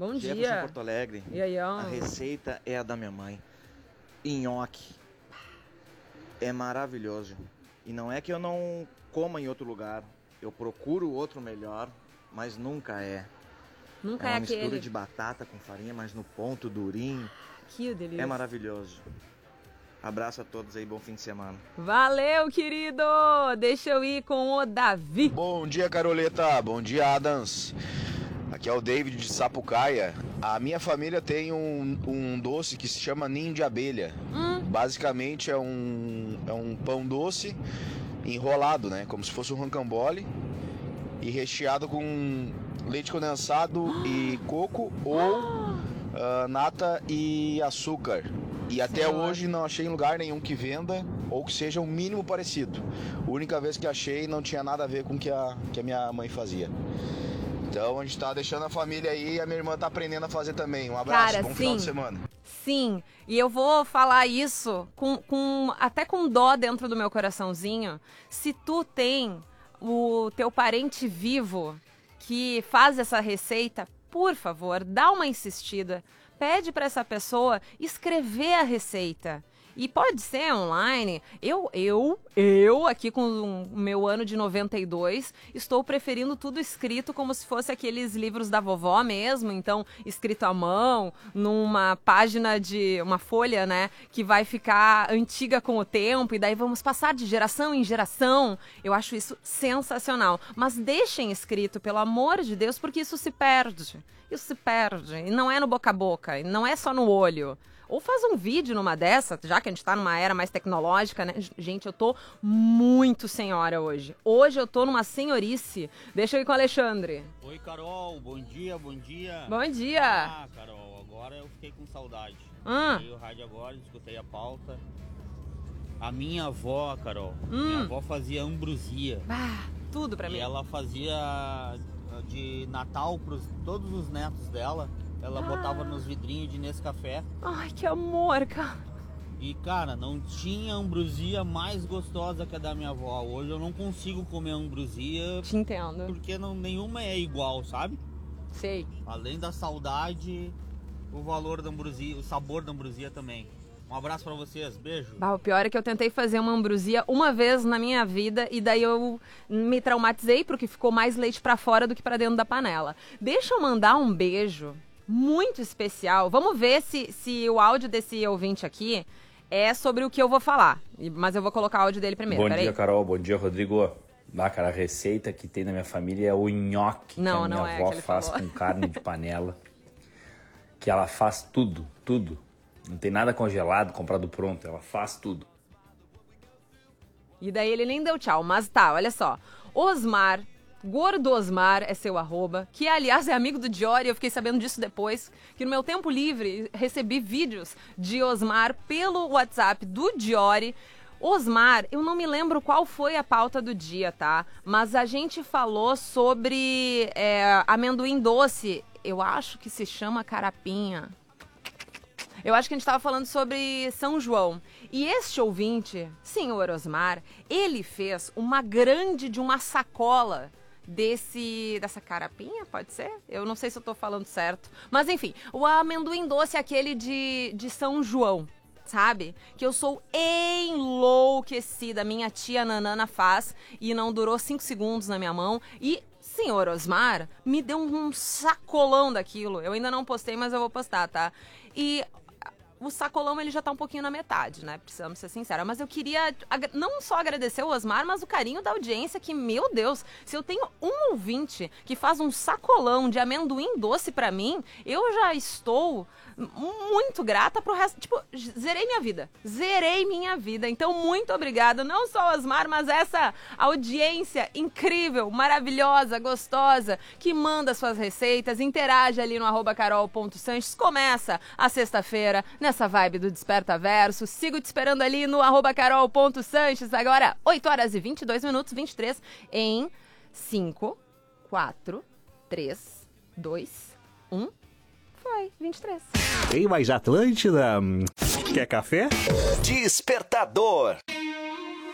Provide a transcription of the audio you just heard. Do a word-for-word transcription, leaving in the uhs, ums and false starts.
Bom Jefferson, dia. Porto Alegre. E aí, ó. A receita é a da minha mãe. Nhoque. É maravilhoso. E não é que eu não coma em outro lugar. Eu procuro outro melhor, mas nunca é. Nunca é é uma aquele. mistura de batata com farinha, mas no ponto, durinho. Que delícia. É maravilhoso. Abraço a todos aí, bom fim de semana. Valeu, querido! Deixa eu ir com o Davi. Bom dia, Caroleta. Bom dia, Adams. Aqui é o David de Sapucaia. A minha família tem um, um doce que se chama ninho de abelha. Hum. Basicamente é um, é um pão doce enrolado, né? Como se fosse um rocambole e recheado com leite condensado e coco ou uh, nata e açúcar. E até Senhora. hoje não achei em lugar nenhum que venda ou que seja o um mínimo parecido. A única vez que achei não tinha nada a ver com o que a, que a minha mãe fazia. Então a gente tá deixando a família aí e a minha irmã tá aprendendo a fazer também. Um abraço, Cara, bom sim. final de semana. Sim, e eu vou falar isso com, com até com dó dentro do meu coraçãozinho. Se tu tem o teu parente vivo que faz essa receita, por favor, dá uma insistida. Pede para essa pessoa escrever a receita. E pode ser online. Eu, eu, eu aqui com o meu ano de noventa e dois, estou preferindo tudo escrito como se fosse aqueles livros da vovó mesmo. Então, escrito à mão, numa página de uma folha, né? Que vai ficar antiga com o tempo e daí vamos passar de geração em geração. Eu acho isso sensacional. Mas deixem escrito, pelo amor de Deus, porque isso se perde. Isso se perde. E não é no boca a boca, e não é só no olho. Ou faz um vídeo numa dessa, já que a gente tá numa era mais tecnológica, né? Gente, eu tô muito senhora hoje. Hoje eu tô numa senhorice. Deixa eu ir com o Alexandre. Oi, Carol. Bom dia, bom dia. Bom dia. Ah, Carol, agora eu fiquei com saudade. Ah. Peguei o rádio agora, escutei a pauta. A minha avó, Carol, Hum. minha avó fazia ambrosia. Ah, tudo pra e mim. ela fazia de Natal pros todos os netos dela. Ela Ah. botava nos vidrinhos de Nescafé. Ai, que amor, cara. E, cara, não tinha ambrosia mais gostosa que a da minha avó. Hoje eu não consigo comer ambrosia. Te entendo. Porque não, nenhuma é igual, sabe? Sei. Além da saudade, o valor da ambrosia, o sabor da ambrosia também. Um abraço pra vocês, beijo. Bah, o pior é que eu tentei fazer uma ambrosia uma vez na minha vida e daí eu me traumatizei porque ficou mais leite pra fora do que pra dentro da panela. Deixa eu mandar um beijo muito especial. Vamos ver se, se o áudio desse ouvinte aqui é sobre o que eu vou falar. Mas eu vou colocar o áudio dele primeiro. Bom Peraí. dia, Carol. Bom dia, Rodrigo. Ah, cara, a receita que tem na minha família é o nhoque, Não, que a minha não é avó que ele faz falou. com carne de panela. Que ela faz tudo, tudo. Não tem nada congelado, comprado pronto. Ela faz tudo. E daí ele nem deu tchau, mas tá, olha só. Osmar, Gordo Osmar é seu arroba, que aliás é amigo do Diori, eu fiquei sabendo disso depois, que no meu tempo livre recebi vídeos de Osmar pelo WhatsApp do Diori. Osmar, eu não me lembro qual foi a pauta do dia, tá? Mas a gente falou sobre é, amendoim doce, eu acho que se chama carapinha. Eu acho que a gente estava falando sobre São João. E este ouvinte, senhor Osmar, ele fez uma grande de uma sacola desse dessa carapinha, pode ser? Eu não sei se eu tô falando certo. Mas enfim, o amendoim doce é aquele de, de São João, sabe? Que eu sou enlouquecida. Minha tia Nanana faz e não durou cinco segundos na minha mão. E senhor Osmar me deu um sacolão daquilo. Eu ainda não postei, mas eu vou postar, tá? E o sacolão, ele já tá um pouquinho na metade, né? Precisamos ser sinceros. Mas eu queria não só agradecer o Osmar, mas o carinho da audiência, que, meu Deus, se eu tenho um ouvinte que faz um sacolão de amendoim doce pra mim, eu já estou muito grata pro resto. Tipo, zerei minha vida. Zerei minha vida. Então, muito obrigada. Não só o Osmar, mas essa audiência incrível, maravilhosa, gostosa, que manda suas receitas, interage ali no arroba carol.sanches. Começa a sexta-feira nessa vibe do Desperta Verso. Sigo te esperando ali no arroba carol.sanches. Agora, oito horas e vinte e dois minutos, vinte e três, em cinco, quatro, três, dois, um... Foi, vinte e três. Tem mais Atlântida? Quer café? Despertador.